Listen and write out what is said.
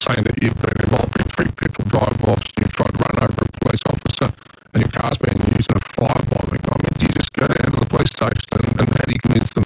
saying that you've been involved in 3 people drive whilst you've tried to run over a police officer and your car's being used in a firebombing. I mean, do you just go down to the police station and how do you convince them